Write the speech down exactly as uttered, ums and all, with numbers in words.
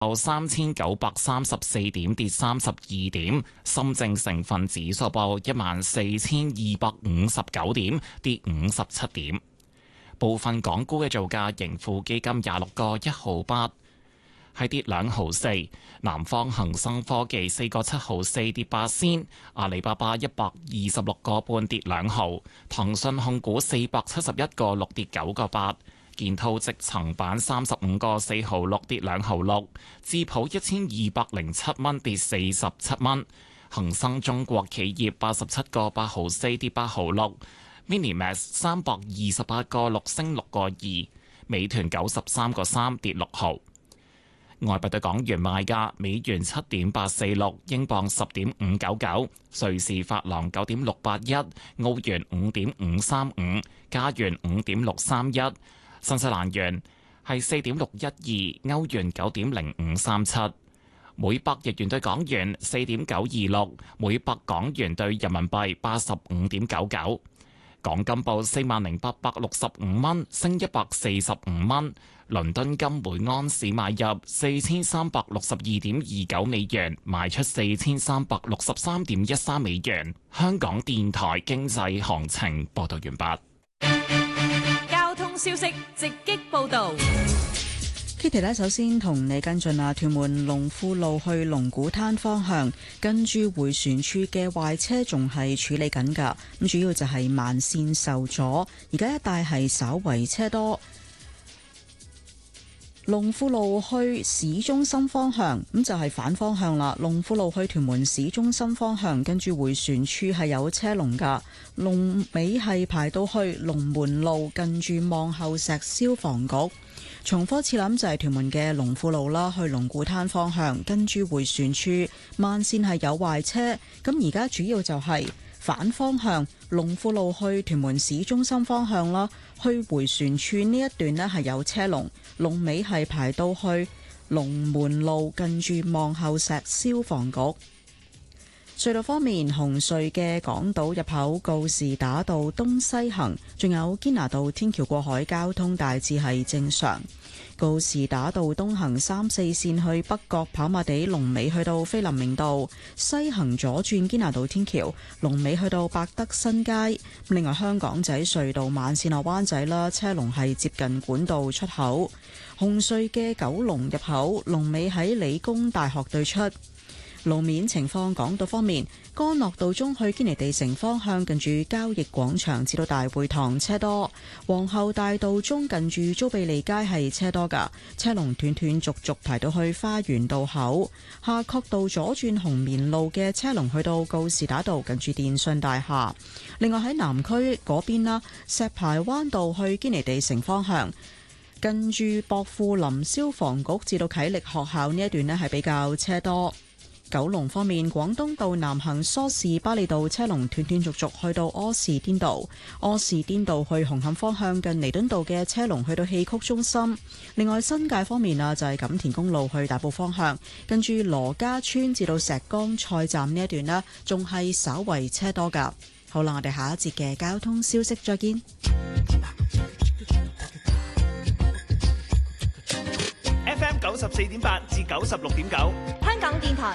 報三千九百三十四點，跌三十二點。深證成分指數報一萬四千二百五十九點，跌五十七點。部分港股嘅造價，盈富基金廿六個一毫八，係跌兩毫四。南方恒生科技四個七毫四，跌八仙。阿里巴巴一百二十六個半，跌兩毫。騰訊控股四百七十一個六，跌九個八。建滔積層板三十五個四毫六，跌兩毫六。智普一千二百零七蚊，跌四十七蚊。恒生中國企業八十七個八毫四，跌八毫六。Minimax 三百二十八個六，升六個二。美團九十三個三，跌六毫。外幣對港元賣價：美元七點八四六，英鎊十點五九九，瑞士法郎九點六八一，澳元五點五三五，加元五點六三一，新西蘭元係四點六一二，歐元九點零五三七，每百日元對港元四點九二六，每百港元對人民幣八十五點九九。港金報四萬零八百六十五蚊，升一百四十五蚊。倫敦金每安士買入四千三百六十二點二九美元，賣出四千三百六十三點一三美元。香港電台經濟行情報道完畢。 交通消息直擊報道。 Kitty 咧，首先同你跟進啊，屯門龍富路去龍鼓灘方向，跟住迴旋處嘅壞車仲係處理緊㗎。咁主要就係慢線受阻，而家一帶係稍為車多。龍富路去市中心方向，咁就係反方向啦。龍富路去屯門市中心方向，跟住迴旋處係有車龍㗎。龍尾係排到去龍門路，近住望后石消防局。重複次諗就係屯門嘅龍富路啦，去龍鼓灘方向，跟住迴旋處慢線係有壞車。咁而家主要就係反方向龍富路去屯門市中心方向啦，去迴旋處呢一段呢係有車龍，龍尾係排到去龍門路，近住望后石消防局。隧道方面，紅隧嘅港島入口告士打道東西行，仲有堅拿道天橋過海交通大致係正常。告士打道東行三四線去北角跑馬地，龍尾去到菲林明道；西行左轉堅拿道天橋，龍尾去到百德新街。另外，香港仔隧道慢線落灣仔啦，車龍係接近管道出口。紅隧嘅九龍入口，龍尾喺理工大學對出。路面情況，港島方面，干諾道中去堅尼地城方向，近住交易廣場至到大會堂車多；皇后大道中近住租庇利街係車多㗎，車龍斷斷續續排到去花園道口。夏慤道左轉紅棉路嘅車龍去到告士打道，近住電訊大廈。另外喺南區嗰邊啦，石排灣道去堅尼地城方向，近住薄扶林消防局至到啟力學校呢一段呢係比較車多。九龍方面，廣東道南行梳士巴利道車龍斷斷續續去到柯士甸道，柯士甸道去紅磡方向近彌敦道嘅車龍去到戲曲中心。另外新界方面啊，就係錦田公路去大埔方向，跟住羅家村至到石崗菜站呢一段呢，仲係稍為車多噶。好啦，我哋下一節嘅交通消息再見。 F M 九十四點八至九十六點九， 香港電台